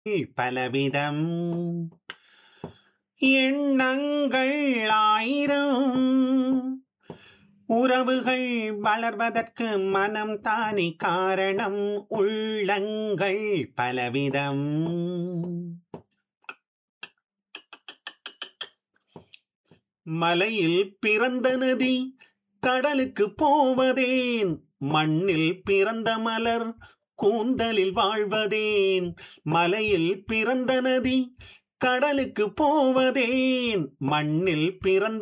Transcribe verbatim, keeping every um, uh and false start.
பலவிதம் எண்ணங்கள் ஆயிரம் உறவுகள் வளர்வதற்கு மனம் தானே காரணம் உள்ளங்கள் பலவிதம் மலையில் பிறந்த நதி கடலுக்கு போவதேன் மண்ணில் பிறந்த மலர் கூந்தலில் வாழ்வதேன் மலையில் பிறந்த நதி கடலுக்கு போவதேன் மண்ணில் பிறந்த